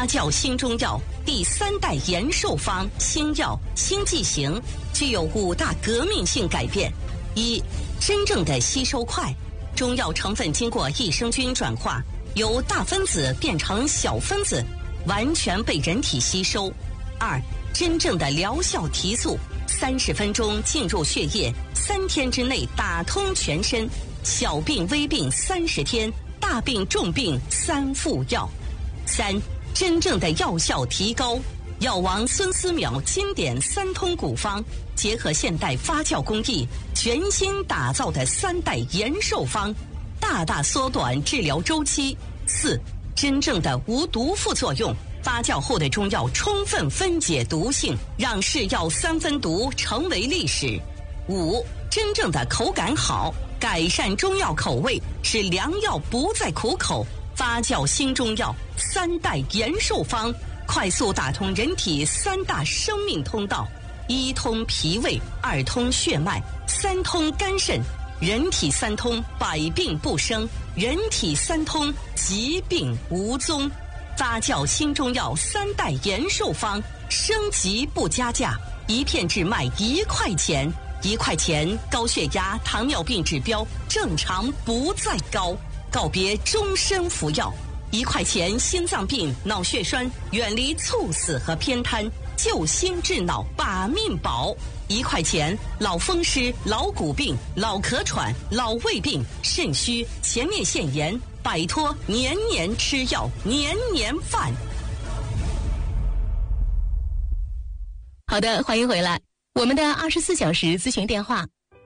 发酵新中药第3代延寿方新药新剂型具有5大革命性改变：一、真正的吸收快，中药成分经过益生菌转化，由大分子变成小分子，完全被人体吸收；二、真正的疗效提速，30分钟进入血液，3天之内打通全身，小病微病30天，大病重病3副药；三、真正的药效提高，药王孙思邈经典3通古方，结合现代发酵工艺，全新打造的3代延寿方，大大缩短治疗周期。四、真正的无毒副作用，发酵后的中药充分分解毒性，让是药3分毒成为历史。五、真正的口感好，改善中药口味，使良药不再苦口。发酵新中药3代延寿方，快速打通人体3大生命通道：一通脾胃，2通血脉，3通肝肾。人体3通，百病不生；人体3通，疾病无踪。发酵新中药3代延寿方，升级不加价，一片只卖1块钱，1块钱高血压、糖尿病指标正常不再高，告别终身服药。1块钱心脏病、脑血栓远离猝死和偏瘫，救心治脑把命保。1块钱老风湿、老骨病、老咳喘、老胃病、肾虚、前列腺炎，摆脱年年吃药、年年犯。 好的，欢迎回来。我们的24小时咨询电话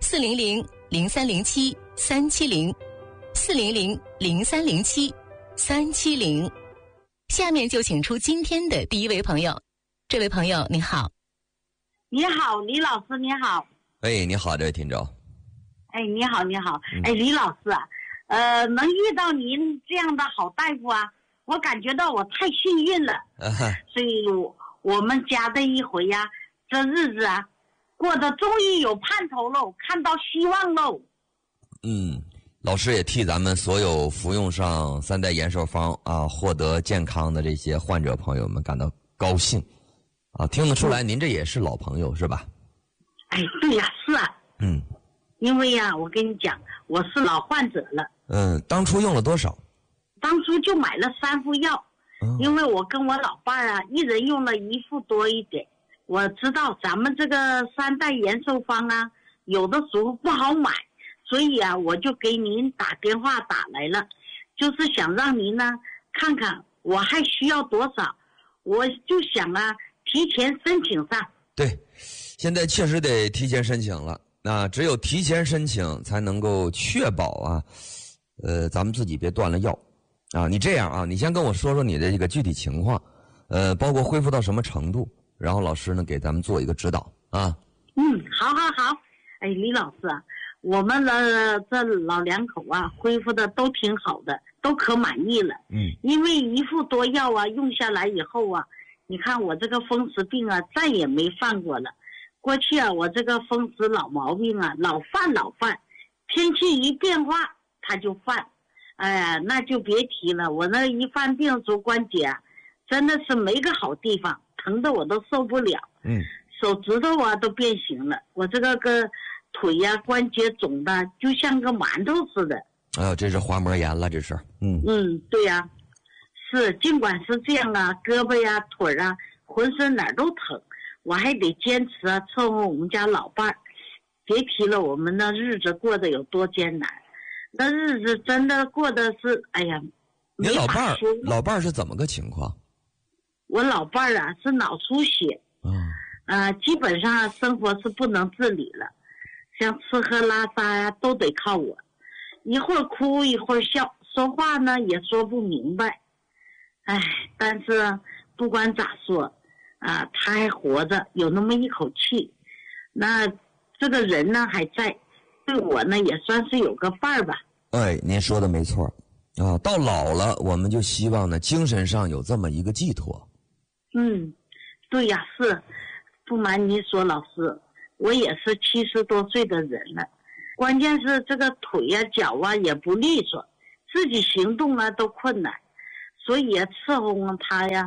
400-0307-370，400-0307-370。下面就请出今天的第一位朋友。这位朋友你好。 你好，李老师，你好。 哎，你好，这位听众。 哎，你好，你好。哎，李老师啊，能遇到您这样的好大夫啊，我感觉到我太幸运了。所以我们家的一回呀，这日子啊，过得终于有盼头喽，看到希望喽。 老师也替咱们所有服用上3代延寿方啊，获得健康的这些患者朋友们感到高兴。啊，听得出来，您这也是老朋友是吧？ 哎，对呀，是啊。因为呀，我跟你讲，我是老患者了。 当初用了多少？ 当初就买了3副药，因为我跟我老伴儿啊，一人用了1副多一点。我知道咱们这个3代延寿方啊，有的时候不好买，所以啊，我就给您打电话打来了，就是想让您呢看看我还需要多少，我就想啊。提前申请上。 对，现在确实得提前申请了。那只有提前申请才能够确保啊，咱们自己别断了药啊。你这样啊，你先跟我说说你的这个具体情况，包括恢复到什么程度，然后老师呢给咱们做一个指导啊。 好。哎，李老师啊，我们的这老两口啊，恢复的都挺好的，都可满意了。因为1副多药啊，用下来以后啊。你看我这个风湿病啊，再也没犯过了。过去啊，我这个风湿老毛病啊，老犯，天气一变化它就犯。哎呀，那就别提了。我那一犯病，足关节啊，真的是没个好地方，疼得我都受不了。手指头啊都变形了，我这个腿呀、关节肿的就像个馒头似的。 这是滑膜炎了，这是。 对呀。是，尽管是这样啊，胳膊呀、腿啊，浑身哪儿都疼，我还得坚持啊，伺候我们家老伴儿。别提了，我们那日子过得有多艰难，那日子真的过得是，哎呀， 你老伴儿是怎么个情况？ 我老伴儿啊是脑出血，基本上生活是不能自理了，像吃喝拉撒呀都得靠我，一会儿哭一会儿笑，说话呢也说不明白。但是不管咋说啊，他还活着，有那么一口气，那这个人呢还在，对我呢也算是有个伴儿吧。 您说的没错啊，到老了我们就希望呢精神上有这么一个寄托。 对呀，是，不瞒您说，老师，我也是70多岁的人了，关键是这个腿呀、脚啊也不利索，自己行动啊都困难。所以啊，伺候他呀，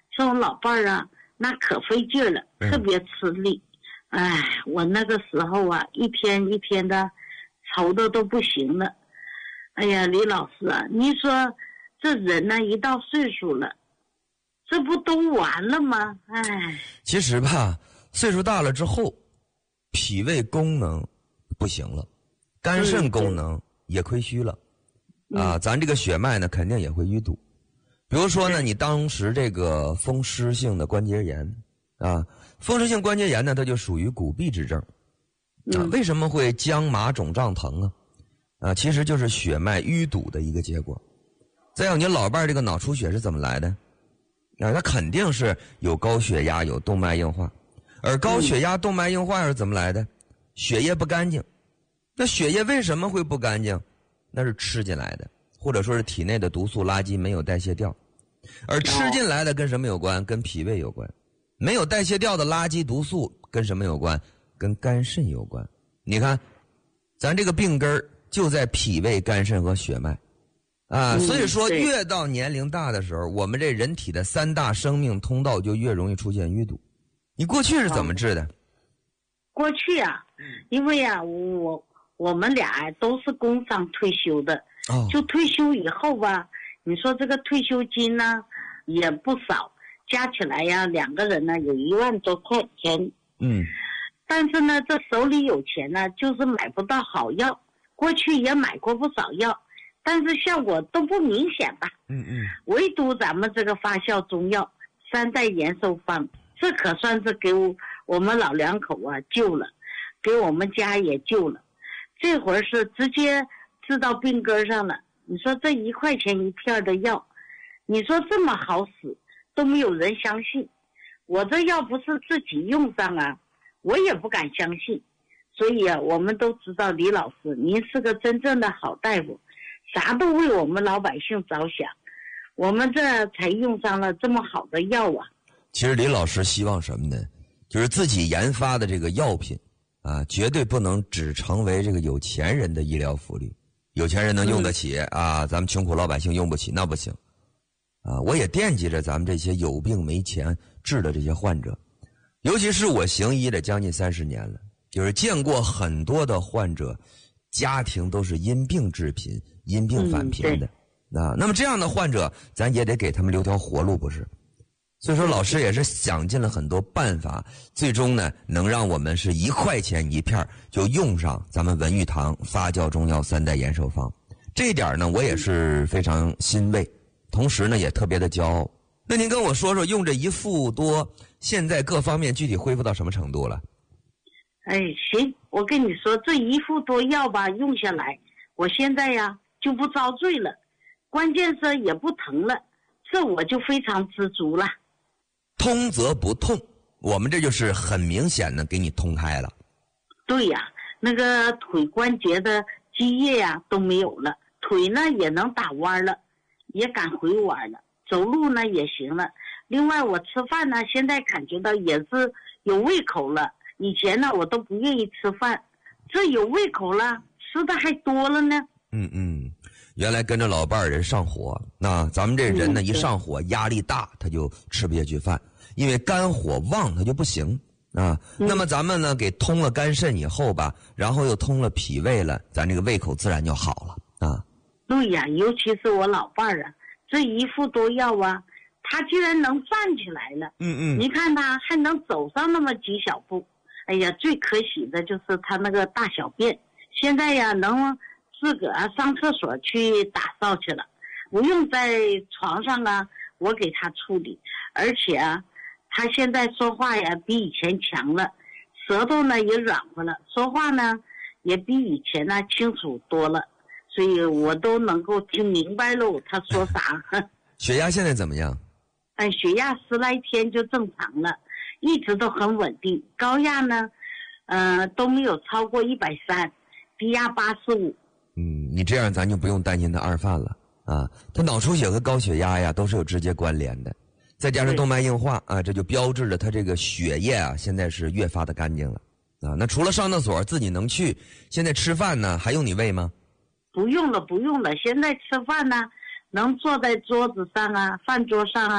这种老伴儿啊，那可费劲了，特别吃力。哎，我那个时候啊，一天一天的愁的都不行了。哎呀，李老师啊，你说这人呢，一到岁数了，这不都完了吗？哎， 其实吧，岁数大了之后，脾胃功能不行了，肝肾功能也亏虚了，咱这个血脉呢肯定也会淤堵。比如说呢，你当时这个风湿性的关节炎啊，风湿性关节炎呢，它就属于骨痹之症啊。为什么会僵麻肿胀疼啊？其实就是血脉淤堵的一个结果。再有你老伴这个脑出血是怎么来的？啊，它肯定是有高血压，有动脉硬化。而高血压、动脉硬化是怎么来的？血液不干净。那血液为什么会不干净？那是吃进来的，或者说是体内的毒素垃圾没有代谢掉。而吃进来的跟什么有关？跟脾胃有关。没有代谢掉的垃圾毒素跟什么有关？跟肝肾有关。你看，咱这个病根儿就在脾胃、肝肾和血脉啊。所以说，越到年龄大的时候，我们这人体的3大生命通道就越容易出现淤堵。你过去是怎么治的？ 过去啊，因为啊，我们俩都是工商退休的，就退休以后吧，你说这个退休金呢也不少，加起来呀，2个人呢有1万多块钱。但是呢，这手里有钱呢，就是买不到好药。过去也买过不少药，但是效果都不明显吧。唯独咱们这个发酵中药3代延寿方，这可算是给我们老两口啊救了，给我们家也救了。这会儿是直接治到病根上了。你说这1块钱1片的药，你说这么好使都没有人相信。我这药不是自己用上啊，我也不敢相信。所以啊，我们都知道李老师您是个真正的好大夫，啥都为我们老百姓着想，我们这才用上了这么好的药啊。 其实李老师希望什么呢？就是自己研发的这个药品啊，绝对不能只成为这个有钱人的医疗福利。有钱人能用得起啊，咱们穷苦老百姓用不起，那不行啊！我也惦记着咱们这些有病没钱治的这些患者，尤其是我行医的将近30年了，就是见过很多的患者，家庭都是因病致贫、因病返贫的啊。那么这样的患者，咱也得给他们留条活路，不是？所以说，老师也是想尽了很多办法，最终呢，能让我们是1块钱1片就用上咱们文玉堂发酵中药3代延寿方。这一点呢，我也是非常欣慰，同时呢，也特别的骄傲。那您跟我说说，用这1副多，现在各方面具体恢复到什么程度了？ 哎，行，我跟你说，这1副多药吧，用下来，我现在呀就不遭罪了，关键是也不疼了，这我就非常知足了。 通则不痛，我们这就是很明显的给你通开了。 对呀，那个腿关节的积液呀都没有了，腿呢也能打弯了，也敢回弯了，走路呢也行了。另外我吃饭呢，现在感觉到也是有胃口了，以前呢我都不愿意吃饭，这有胃口了，吃的还多了呢。 原来跟着老伴儿人上火，那咱们这人呢一上火压力大，他就吃不下去饭，因为肝火旺他就不行啊。那么咱们呢给通了肝肾以后吧，然后又通了脾胃了，咱这个胃口自然就好了啊。 对呀，尤其是我老伴儿啊，这1副多药啊，他居然能站起来了。你看他还能走上那么几小步。哎呀，最可喜的就是他那个大小便，现在呀能自个儿上厕所去打扫去了，不用在床上啊我给他处理。而且啊，他现在说话呀比以前强了，舌头呢也软和了，说话呢也比以前呢清楚多了，所以我都能够听明白喽他说啥。 血压现在怎么样？ 血压10来天就正常了，一直都很稳定。高压呢都没有超过130，低压85。 你这样咱就不用担心他二犯了啊。他脑出血和高血压呀都是有直接关联的，再加上动脉硬化啊，这就标志着他这个血液啊现在是越发的干净了啊。那除了上厕所自己能去，现在吃饭呢还用你喂吗？ 不用了，现在吃饭呢能坐在桌子上啊，饭桌上啊，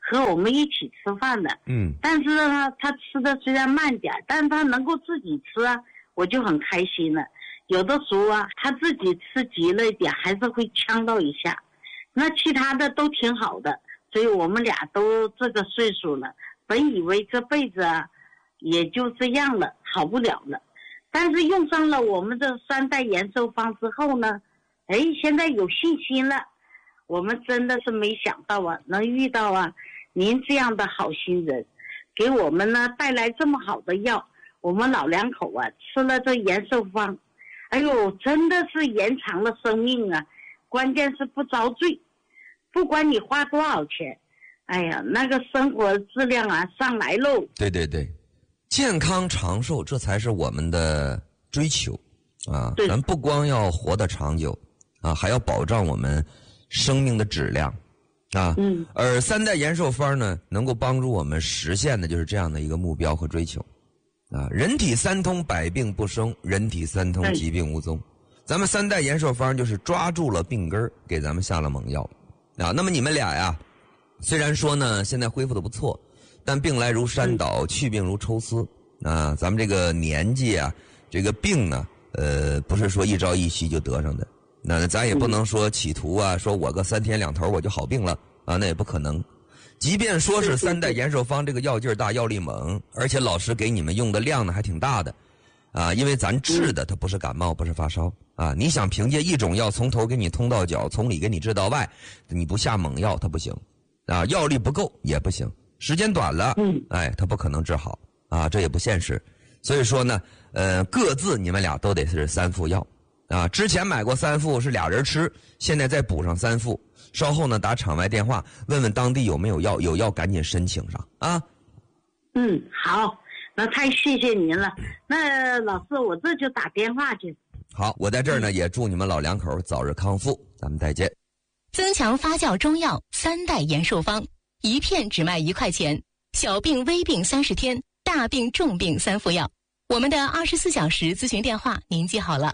和我们一起吃饭的。但是呢，他吃的虽然慢点，但是他能够自己吃啊，我就很开心了。有的时候啊，他自己吃急了一点，还是会呛到一下。那其他的都挺好的，所以我们俩都这个岁数了，本以为这辈子啊也就这样了，好不了了。但是用上了我们这3代延寿方之后呢，现在有信心了。我们真的是没想到啊，能遇到啊您这样的好心人，给我们呢带来这么好的药。我们老两口啊吃了这延寿方，哎呦，真的是延长了生命啊！关键是不遭罪，不管你花多少钱，哎呀，那个生活质量啊上来喽。 对对对，健康长寿这才是我们的追求啊！咱不光要活得长久啊，还要保障我们生命的质量啊。而3代延寿方呢，能够帮助我们实现的就是这样的一个目标和追求啊。人体3通，百病不生；人体3通，疾病无踪。咱们3代延寿方就是抓住了病根，给咱们下了猛药啊。那么你们俩呀，虽然说呢现在恢复的不错，但病来如山倒，去病如抽丝啊。咱们这个年纪啊，这个病呢，不是说一朝一夕就得上的。那咱也不能说企图啊，说我个3天2头我就好病了啊，那也不可能。即便说是3代延寿方这个药劲儿大，药力猛，而且老师给你们用的量呢还挺大的啊，因为咱治的它不是感冒，不是发烧啊。你想凭借一种药从头给你通到脚，从里给你治到外，你不下猛药它不行啊，药力不够也不行，时间短了，它不可能治好啊，这也不现实。所以说呢，各自你们俩都得是3副药啊。之前买过3副是俩人吃，现在再补上3副。稍后呢打场外电话问问当地有没有药，有药赶紧申请上啊。 好，那太谢谢您了。那老师，我这就打电话去。 好，我在这儿呢也祝你们老两口早日康复，咱们再见。 增强发酵中药3代延寿方，一片只卖1块钱，小病微病30天，大病重病3副药。我们的24小时咨询电话您记好了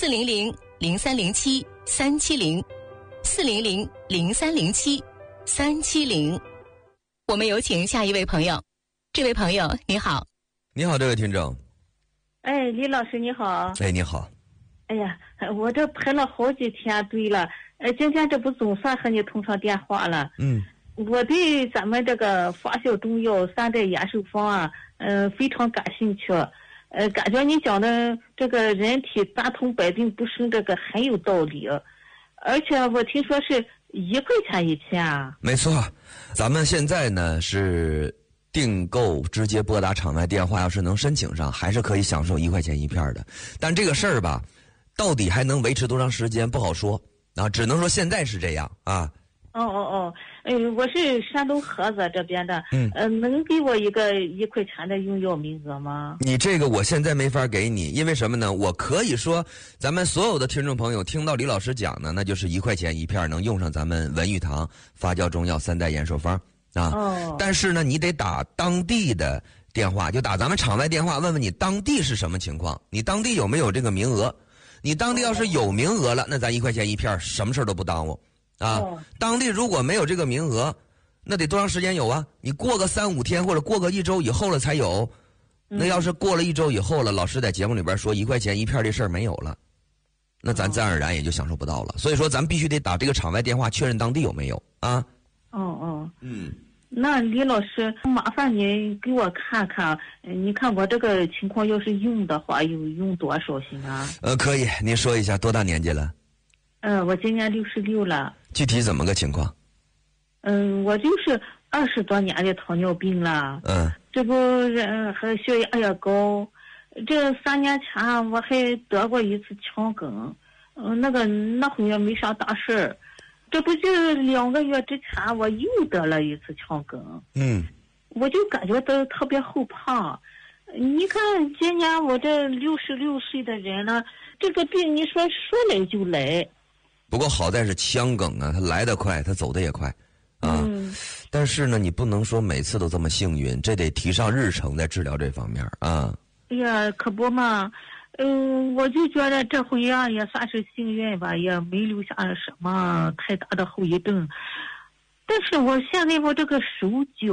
，400-0307-370，400-0307-370。我们有请下一位朋友。这位朋友你好。 你好，这位听众。 李老师你好。 你好。 哎呀，我这排了好几天队了，今天这不总算和你通上电话了。我对咱们这个发酵中药3代延寿方啊，非常感兴趣。感觉你讲的这个人体3通百病不生这个很有道理，而且我听说是1块钱1片啊。 没错，咱们现在呢是订购直接拨打场外电话，要是能申请上，还是可以享受1块钱1片的。但这个事儿吧，到底还能维持多长时间不好说啊，只能说现在是这样啊。 我是山东菏泽这边的，能给我一个1块钱的用药名额吗？ 你这个我现在没法给你，因为什么呢？我可以说，咱们所有的听众朋友听到李老师讲呢，那就是1块钱1片能用上咱们文玉堂发酵中药3代延寿方啊。但是呢，你得打当地的电话，就打咱们场外电话，问问你当地是什么情况，你当地有没有这个名额？你当地要是有名额了，那咱1块钱1片，什么事都不耽误。当地如果没有这个名额，那得多长时间有啊？你过个3-5天或者过个1周以后了才有。那要是过了1周以后了，老师在节目里边说1块钱1片这事儿没有了，那咱自然而然也就享受不到了。所以说咱必须得打这个场外电话确认当地有没有啊。 那李老师，麻烦你给我看看，你看我这个情况要是用的话，有用多少行啊？ 可以，您说一下多大年纪了？ 我今年66了。 具体怎么个情况？ 我就是20多年的糖尿病了。这不还血压也高。这3年前我还得过一次腔梗，那会也没啥大事儿。这不就2个月之前我又得了一次腔梗。我就感觉到特别后怕。你看今年我这66岁的人了，这个病你说来就来。 不过好在是腔梗啊，它来得快，它走得也快啊。但是呢，你不能说每次都这么幸运，这得提上日程在治疗这方面啊。 哎呀，可不嘛。我就觉得这回啊也算是幸运吧，也没留下什么太大的后遗症。 但是我现在我这个手脚